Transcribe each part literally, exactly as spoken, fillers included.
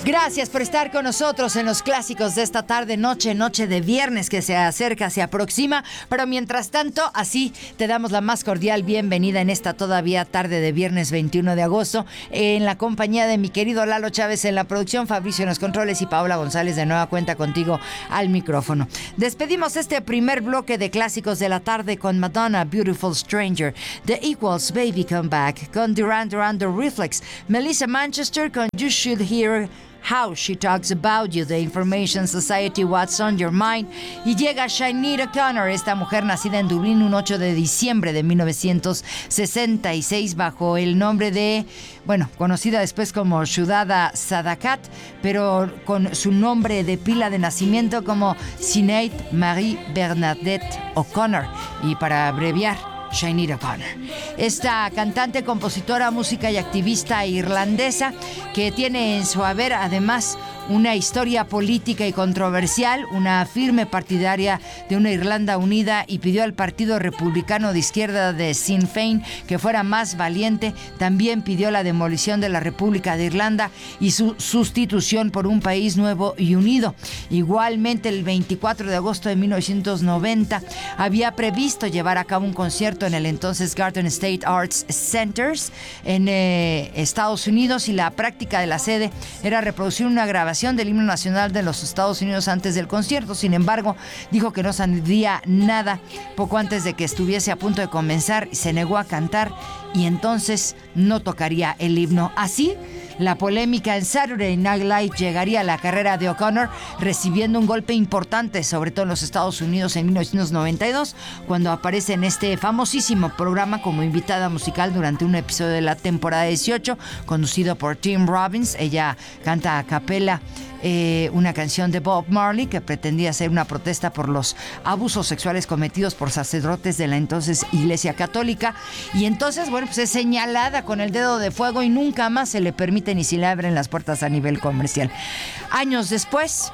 Gracias por estar con nosotros en los clásicos de esta tarde, noche, noche de viernes que se acerca, se aproxima. Pero mientras tanto, así te damos la más cordial bienvenida en esta todavía tarde de viernes veintiuno de agosto, en la compañía de mi querido Lalo Chávez en la producción, Fabricio en los controles y Paola González de nueva cuenta contigo al micrófono. Despedimos este primer bloque de clásicos de la tarde con Madonna, Beautiful Stranger, The Equals, Baby Come Back, con Duran Duran, The Reflex, Melissa Manchester con You Should Hear How She Talks About You, The Information Society, What's on Your Mind. Y llega Sinéad O'Connor, esta mujer nacida en Dublín un ocho de diciembre de mil novecientos sesenta y seis bajo el nombre de, bueno, conocida después como Shuhada Sadakat, pero con su nombre de pila de nacimiento como Sinead Marie Bernadette O'Connor, y para abreviar, Sinéad O'Connor. Esta cantante, compositora, música y activista irlandesa que tiene en su haber además una historia política y controversial, una firme partidaria de una Irlanda unida, y pidió al Partido Republicano de Izquierda de Sinn Féin que fuera más valiente. También pidió la demolición de la República de Irlanda y su sustitución por un país nuevo y unido. Igualmente, el veinticuatro de agosto de mil novecientos noventa había previsto llevar a cabo un concierto en el entonces Garden State Arts Centers en eh, Estados Unidos, y la práctica de la sede era reproducir una grabación del himno nacional de los Estados Unidos antes del concierto. Sin embargo, dijo que no saldría nada poco antes de que estuviese a punto de comenzar, y se negó a cantar, y entonces no tocaría el himno. Así, la polémica en Saturday Night Live llegaría a la carrera de O'Connor, recibiendo un golpe importante, sobre todo en los Estados Unidos, en mil novecientos noventa y dos, cuando aparece en este famosísimo programa como invitada musical durante un episodio de la temporada dieciocho, conducido por Tim Robbins. Ella canta a capela Eh, una canción de Bob Marley que pretendía ser una protesta por los abusos sexuales cometidos por sacerdotes de la entonces Iglesia Católica, y entonces, bueno, pues es señalada con el dedo de fuego y nunca más se le permite ni se le abren las puertas a nivel comercial. Años después,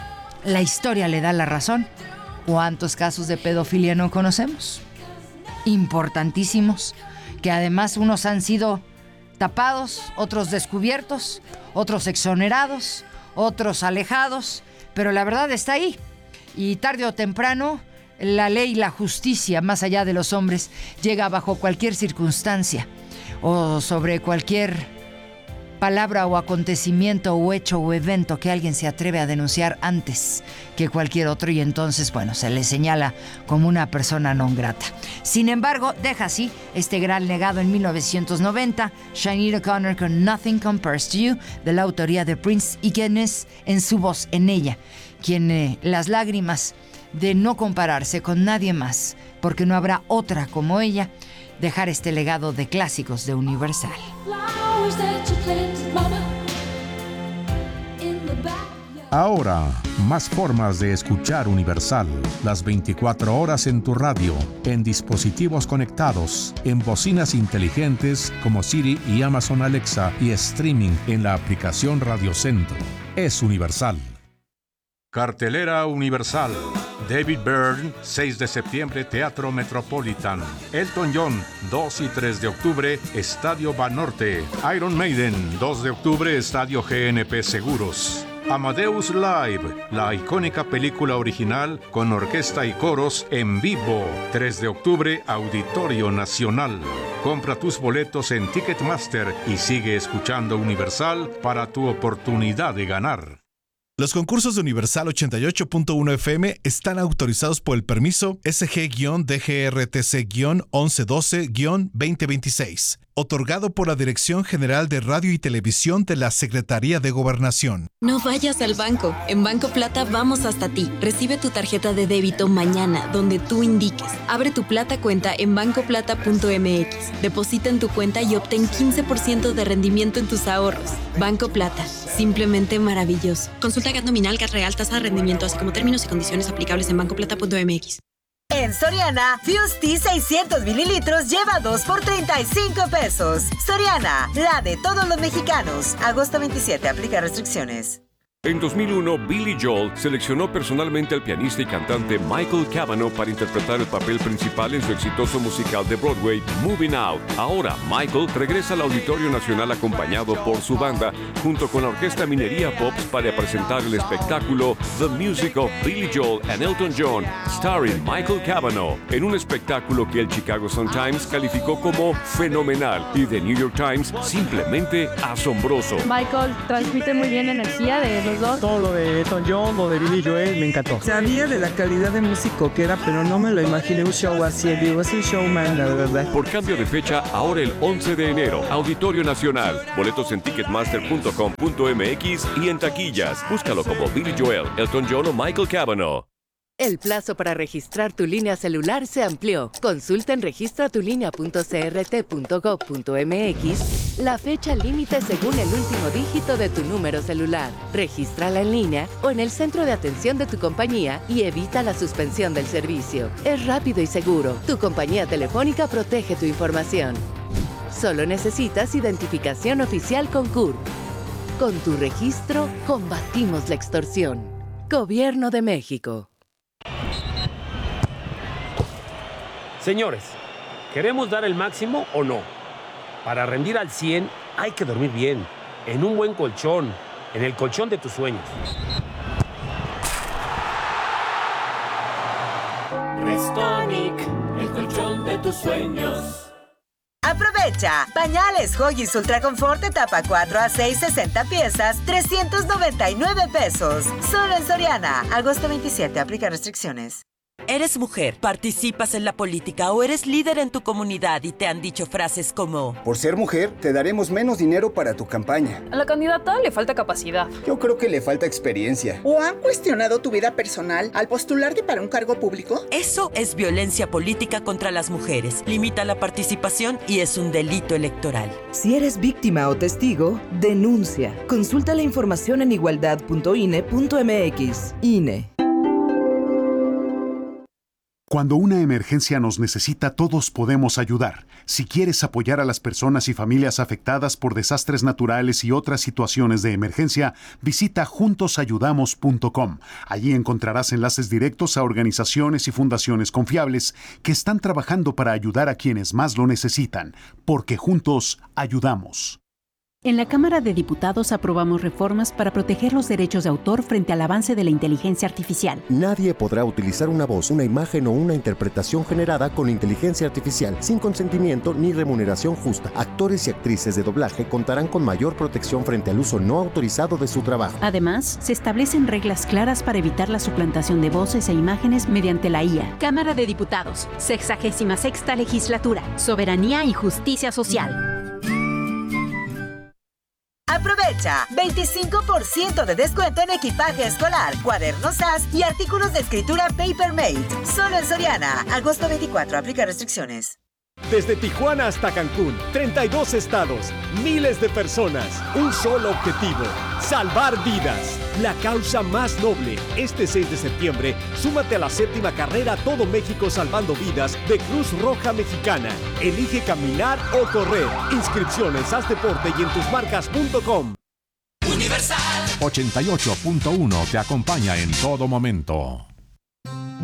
la historia le da la razón. ¿Cuántos casos de pedofilia no conocemos? Importantísimos, que además unos han sido tapados, otros descubiertos, otros exonerados, otros alejados, pero la verdad está ahí, y tarde o temprano la ley y la justicia, más allá de los hombres, llega bajo cualquier circunstancia o sobre cualquier palabra o acontecimiento o hecho o evento que alguien se atreve a denunciar antes que cualquier otro, y entonces, bueno, se le señala como una persona non grata. Sin embargo, deja así este gran legado en mil novecientos noventa, Sinéad O'Connor con Nothing Compares to You, de la autoría de Prince, y quien es en su voz, en ella, quien eh, las lágrimas de no compararse con nadie más, porque no habrá otra como ella, dejar este legado de clásicos de Universal. Ahora, más formas de escuchar Universal. Las veinticuatro horas en tu radio, en dispositivos conectados, en bocinas inteligentes como Siri y Amazon Alexa, y streaming en la aplicación Radio Centro. Es Universal. Cartelera Universal. David Byrne, seis de septiembre, Teatro Metropolitan. Elton John, dos y tres de octubre, Estadio Banorte. Iron Maiden, dos de octubre, Estadio G N P Seguros. Amadeus Live, la icónica película original con orquesta y coros en vivo. tres de octubre, Auditorio Nacional. Compra tus boletos en Ticketmaster y sigue escuchando Universal para tu oportunidad de ganar. Los concursos de Universal ochenta y ocho punto uno F M están autorizados por el permiso S G D G R T C once doce veinte veintiséis, otorgado por la Dirección General de Radio y Televisión de la Secretaría de Gobernación. No vayas al banco. En Banco Plata vamos hasta ti. Recibe tu tarjeta de débito mañana, donde tú indiques. Abre tu Plata cuenta en banco plata punto m x. Deposita en tu cuenta y obtén quince por ciento de rendimiento en tus ahorros. Banco Plata. Simplemente maravilloso. Consulta G A T nominal, G A T real, tasa de rendimiento, así como términos y condiciones aplicables en banco plata punto m x. En Soriana, Fusti seiscientos mililitros lleva dos por treinta y cinco pesos. Soriana, la de todos los mexicanos. Agosto veintisiete, aplica restricciones. En dos mil uno, Billy Joel seleccionó personalmente al pianista y cantante Michael Cavanaugh para interpretar el papel principal en su exitoso musical de Broadway, Moving Out. Ahora, Michael regresa al Auditorio Nacional acompañado por su banda, junto con la orquesta Minería Pops, para presentar el espectáculo The Music of Billy Joel and Elton John, starring Michael Cavanaugh, en un espectáculo que el Chicago Sun-Times calificó como fenomenal y The New York Times simplemente asombroso. Michael transmite muy bien energía de los dos. Todo lo de Elton John, lo de Billy Joel, me encantó. Sabía de la calidad de músico que era, pero no me lo imaginé un show así. El vivo es un showman, la verdad. Por cambio de fecha, ahora el once de enero, Auditorio Nacional. Boletos en ticketmaster punto com punto m x y en taquillas. Búscalo como Billy Joel, Elton John o Michael Cavanaugh. El plazo para registrar tu línea celular se amplió. Consulta en registra tu línea punto c r t punto gov punto m x la fecha límite según el último dígito de tu número celular. Regístrala en línea o en el centro de atención de tu compañía y evita la suspensión del servicio. Es rápido y seguro. Tu compañía telefónica protege tu información. Solo necesitas identificación oficial con C U R. Con tu registro, combatimos la extorsión. Gobierno de México. Señores, ¿queremos dar el máximo o no? Para rendir al cien hay que dormir bien, en un buen colchón, en el colchón de tus sueños. Restonic, el colchón de tus sueños. Aprovecha. Pañales Huggies Ultra Confort etapa cuatro a seis, sesenta piezas, trescientos noventa y nueve pesos. Solo en Soriana. Agosto veintisiete. Aplica restricciones. ¿Eres mujer, participas en la política o eres líder en tu comunidad y te han dicho frases como: por ser mujer, te daremos menos dinero para tu campaña? A la candidata le falta capacidad. Yo creo que le falta experiencia. ¿O han cuestionado tu vida personal al postularte para un cargo público? Eso es violencia política contra las mujeres. Limita la participación y es un delito electoral. Si eres víctima o testigo, denuncia. Consulta la información en igualdad punto i n e punto m x. I N E. Cuando una emergencia nos necesita, todos podemos ayudar. Si quieres apoyar a las personas y familias afectadas por desastres naturales y otras situaciones de emergencia, visita juntos ayudamos punto com. Allí encontrarás enlaces directos a organizaciones y fundaciones confiables que están trabajando para ayudar a quienes más lo necesitan, porque juntos ayudamos. En la Cámara de Diputados aprobamos reformas para proteger los derechos de autor frente al avance de la inteligencia artificial. Nadie podrá utilizar una voz, una imagen o una interpretación generada con inteligencia artificial sin consentimiento ni remuneración justa. Actores y actrices de doblaje contarán con mayor protección frente al uso no autorizado de su trabajo. Además, se establecen reglas claras para evitar la suplantación de voces e imágenes mediante la I A. Cámara de Diputados, sexagésima sexta legislatura, soberanía y justicia social. Aprovecha veinticinco por ciento de descuento en equipaje escolar, cuadernos A S y artículos de escritura Papermate. Solo en Soriana. Agosto veinticuatro. Aplica restricciones. Desde Tijuana hasta Cancún, treinta y dos estados, miles de personas, un solo objetivo: salvar vidas. La causa más noble. Este seis de septiembre, súmate a la séptima carrera Todo México Salvando Vidas de Cruz Roja Mexicana. Elige caminar o correr. Inscripciones, haz deporte y en tus marcas punto com. Universal ochenta y ocho punto uno te acompaña en todo momento.